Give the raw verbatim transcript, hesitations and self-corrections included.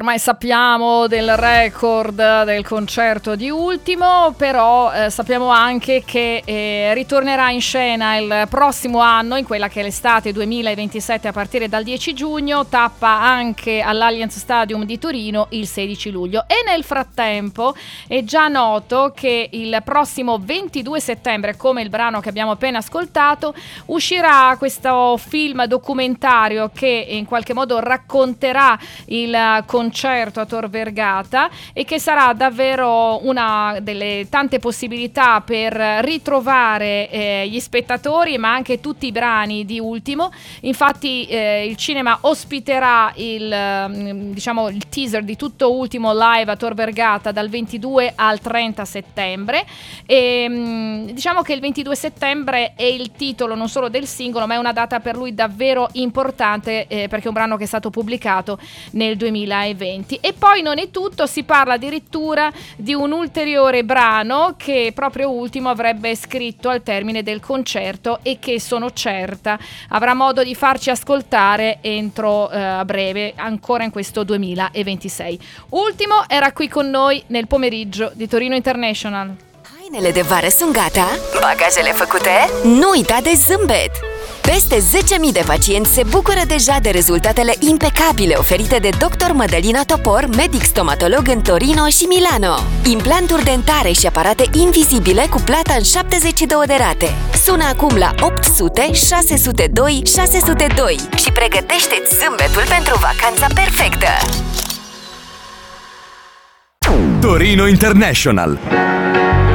ormai sappiamo del record del concerto di Ultimo, però eh, sappiamo anche che eh, ritornerà in scena il prossimo anno, in quella che è l'estate duemilaventisette, a partire dal dieci giugno, tappa anche all'Allianz Stadium di Torino il sedici luglio. E nel frattempo è già noto che il prossimo ventidue settembre, come il brano che abbiamo appena ascoltato, uscirà questo film documentario che in qualche modo racconterà il concerto a Tor Vergata e che sarà davvero una delle tante possibilità per ritrovare eh, gli spettatori, ma anche tutti i brani di Ultimo. Infatti eh, il cinema ospiterà il, diciamo, il teaser di tutto Ultimo live a Tor Vergata dal ventidue al trenta settembre, e diciamo che il ventidue settembre è il titolo non solo del singolo, ma è una data per lui davvero importante, eh, perché è un brano che è stato pubblicato nel duemilaventi. E poi non è tutto, si parla addirittura di un ulteriore brano che proprio Ultimo avrebbe scritto al termine del concerto e che, sono certa, avrà modo di farci ascoltare entro eh, a breve, ancora in questo duemilaventisei. Ultimo era qui con noi nel pomeriggio di Torino International. Hainele de vară sunt gata? Bagajele făcute? Nu uita de zâmbet! Peste zece mii de pacienți se bucură deja de rezultatele impecabile oferite de doctor Mădălina Topor, medic stomatolog în Torino și Milano. Implanturi dentare și aparate invizibile cu plata în șaptezeci și două de rate. Sună acum la opt sute șase zero doi șase zero doi și pregătește-ți zâmbetul pentru vacanța perfectă! Torino International.